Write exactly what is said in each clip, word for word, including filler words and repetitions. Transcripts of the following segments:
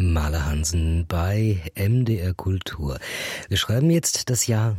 Maler Hansen bei M D R Kultur. Wir schreiben jetzt das Jahr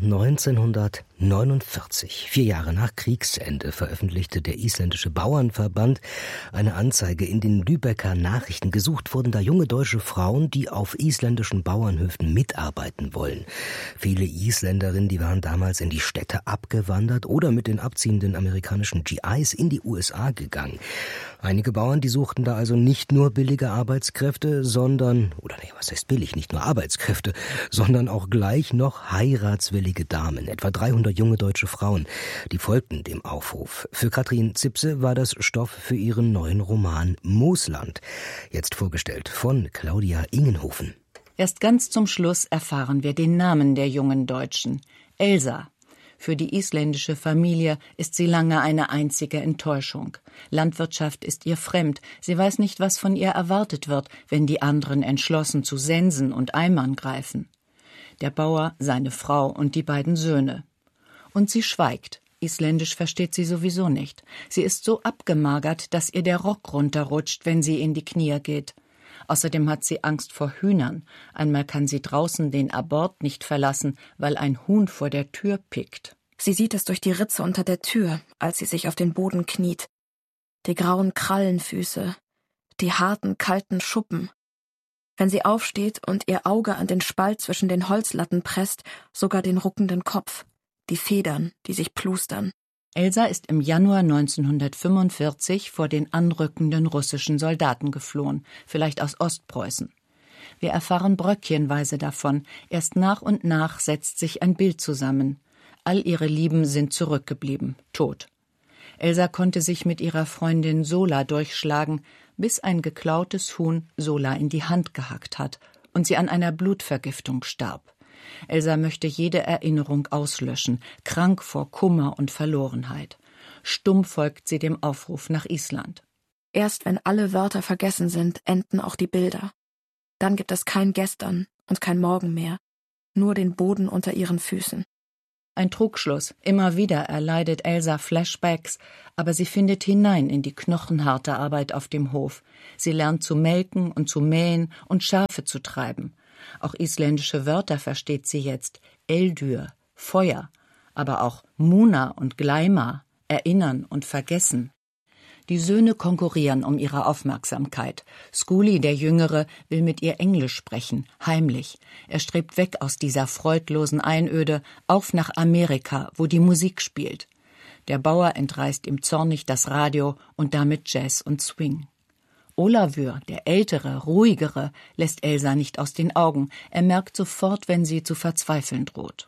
neunzehnhundertneunundvierzig. Vier Jahre nach Kriegsende veröffentlichte der isländische Bauernverband eine Anzeige in den Lübecker Nachrichten. Gesucht wurden da junge deutsche Frauen, die auf isländischen Bauernhöfen mitarbeiten wollen. Viele Isländerinnen, die waren damals in die Städte abgewandert oder mit den abziehenden amerikanischen G Is in die U S A gegangen. Einige Bauern, die suchten da also nicht nur billige Arbeitskräfte, sondern, oder nee, was heißt billig, nicht nur Arbeitskräfte, sondern auch gleich noch heiratswillige Damen. Etwa dreihundert junge deutsche Frauen, die folgten dem Aufruf. Für Katrin Zipse war das Stoff für ihren neuen Roman Moosland. Jetzt vorgestellt von Claudia Ingenhofen. Erst ganz zum Schluss erfahren wir den Namen der jungen Deutschen. Elsa. Für die isländische Familie ist sie lange eine einzige Enttäuschung. Landwirtschaft ist ihr fremd. Sie weiß nicht, was von ihr erwartet wird, wenn die anderen entschlossen zu Sensen und Eimern greifen. Der Bauer, seine Frau und die beiden Söhne. Und sie schweigt. Isländisch versteht sie sowieso nicht. Sie ist so abgemagert, dass ihr der Rock runterrutscht, wenn sie in die Knie geht. Außerdem hat sie Angst vor Hühnern. Einmal kann sie draußen den Abort nicht verlassen, weil ein Huhn vor der Tür pickt. Sie sieht es durch die Ritze unter der Tür, als sie sich auf den Boden kniet. Die grauen Krallenfüße, die harten, kalten Schuppen. Wenn sie aufsteht und ihr Auge an den Spalt zwischen den Holzlatten presst, sogar den ruckenden Kopf, die Federn, die sich plustern. Elsa ist im Januar neunzehnhundertfünfundvierzig vor den anrückenden russischen Soldaten geflohen, vielleicht aus Ostpreußen. Wir erfahren bröckchenweise davon. Erst nach und nach setzt sich ein Bild zusammen. All ihre Lieben sind zurückgeblieben, tot. Elsa konnte sich mit ihrer Freundin Sola durchschlagen, bis ein geklautes Huhn Sola in die Hand gehackt hat und sie an einer Blutvergiftung starb. Elsa möchte jede Erinnerung auslöschen, krank vor Kummer und Verlorenheit. Stumm folgt sie dem Aufruf nach Island. Erst wenn alle Wörter vergessen sind, enden auch die Bilder. Dann gibt es kein Gestern und kein Morgen mehr, nur den Boden unter ihren Füßen. Ein Trugschluss. Immer wieder erleidet Elsa Flashbacks, aber sie findet hinein in die knochenharte Arbeit auf dem Hof. Sie lernt zu melken und zu mähen und Schafe zu treiben. Auch isländische Wörter versteht sie jetzt. Eldur, Feuer, aber auch Muna und Gleima, erinnern und vergessen. Die Söhne konkurrieren um ihre Aufmerksamkeit. Skuli, der Jüngere, will mit ihr Englisch sprechen, heimlich. Er strebt weg aus dieser freudlosen Einöde, auf nach Amerika, wo die Musik spielt. Der Bauer entreißt ihm zornig das Radio und damit Jazz und Swing. Olavur, der ältere, ruhigere, lässt Elsa nicht aus den Augen. Er merkt sofort, wenn sie zu verzweifeln droht.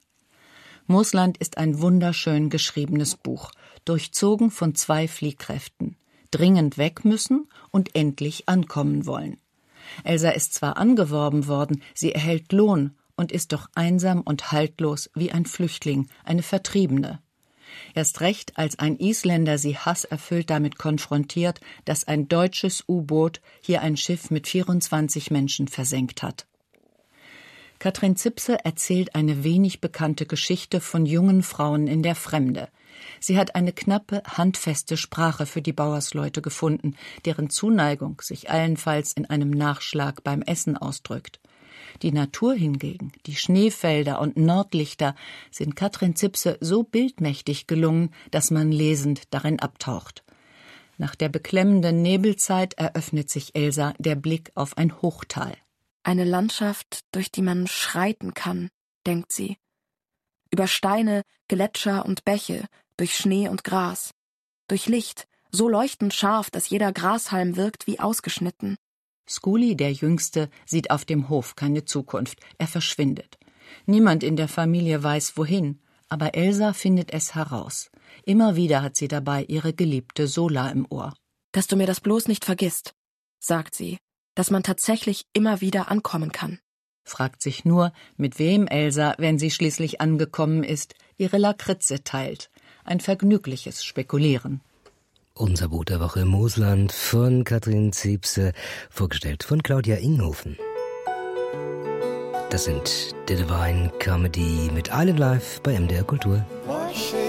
Moosland ist ein wunderschön geschriebenes Buch, durchzogen von zwei Fliehkräften. Dringend weg müssen und endlich ankommen wollen. Elsa ist zwar angeworben worden, sie erhält Lohn und ist doch einsam und haltlos wie ein Flüchtling, eine Vertriebene. Erst recht, als ein Isländer sie hasserfüllt damit konfrontiert, dass ein deutsches U-Boot hier ein Schiff mit vierundzwanzig Menschen versenkt hat. Katrin Zipse erzählt eine wenig bekannte Geschichte von jungen Frauen in der Fremde. Sie hat eine knappe, handfeste Sprache für die Bauersleute gefunden, deren Zuneigung sich allenfalls in einem Nachschlag beim Essen ausdrückt. Die Natur hingegen, die Schneefelder und Nordlichter, sind Katrin Zipse so bildmächtig gelungen, dass man lesend darin abtaucht. Nach der beklemmenden Nebelzeit eröffnet sich Elsa der Blick auf ein Hochtal. Eine Landschaft, durch die man schreiten kann, denkt sie. Über Steine, Gletscher und Bäche, durch Schnee und Gras. Durch Licht, so leuchtend scharf, dass jeder Grashalm wirkt wie ausgeschnitten. Skuli, der Jüngste, sieht auf dem Hof keine Zukunft. Er verschwindet. Niemand in der Familie weiß, wohin, aber Elsa findet es heraus. Immer wieder hat sie dabei ihre geliebte Sola im Ohr. Dass du mir das bloß nicht vergisst, sagt sie, dass man tatsächlich immer wieder ankommen kann. Fragt sich nur, mit wem Elsa, wenn sie schließlich angekommen ist, ihre Lakritze teilt. Ein vergnügliches Spekulieren. Unser Buch der Woche Moosland von Katrin Zipse, vorgestellt von Claudia Ingenhofen. Das sind The Divine Comedy mit Island Life bei M D R Kultur.